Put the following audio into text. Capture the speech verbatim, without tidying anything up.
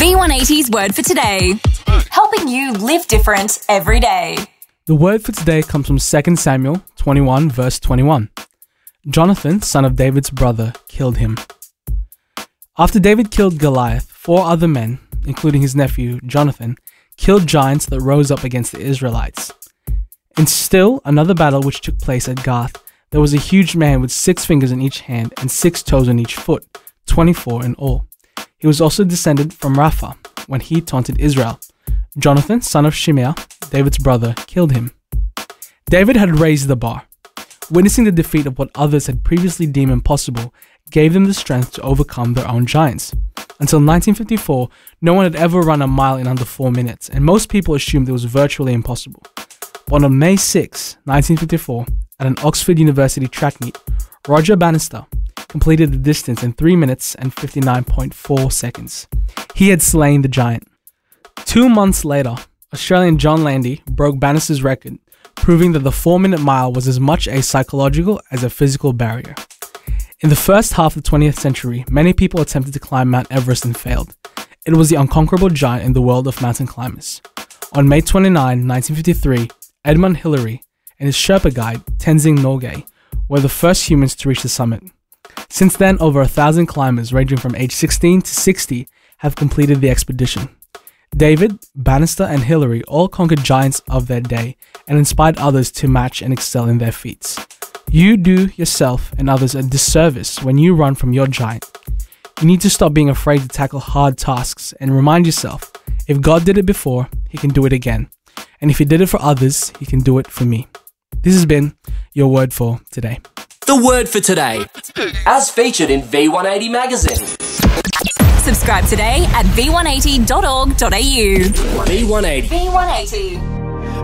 V one eighty's word for today. Helping you live different every day. The word for today comes from Second Samuel twenty-one, verse twenty-one. Jonathan, son of David's brother, killed him. After David killed Goliath, four other men, including his nephew Jonathan, killed giants that rose up against the Israelites. In still another battle which took place at Gath, there was a huge man with six fingers in each hand and six toes on each foot, twenty-four in all. He was also descended from Rapha when he taunted Israel. Jonathan, son of Shimeah, David's brother, killed him. David had raised the bar. Witnessing the defeat of what others had previously deemed impossible gave them the strength to overcome their own giants. Until nineteen fifty-four, no one had ever run a mile in under four minutes, and most people assumed it was virtually impossible. But on May sixth, nineteen fifty-four, at an Oxford University track meet, Roger Bannister completed the distance in three minutes and fifty-nine point four seconds. He had slain the giant. Two months later, Australian John Landy broke Bannister's record, proving that the four-minute mile was as much a psychological as a physical barrier. In the first half of the twentieth century, many people attempted to climb Mount Everest and failed. It was the unconquerable giant in the world of mountain climbers. On May twenty-ninth, nineteen fifty-three, Edmund Hillary and his Sherpa guide, Tenzing Norgay, were the first humans to reach the summit. Since then, over a thousand climbers ranging from age sixteen to sixty have completed the expedition. David, Bannister, and Hillary all conquered giants of their day and inspired others to match and excel in their feats. You do yourself and others a disservice when you run from your giant. You need to stop being afraid to tackle hard tasks and remind yourself, if God did it before, He can do it again. And if He did it for others, He can do it for me. This has been your word for today. The word for today, as featured in V one eighty magazine. Subscribe today at v one eighty dot org dot a u. V one eighty. V one eighty.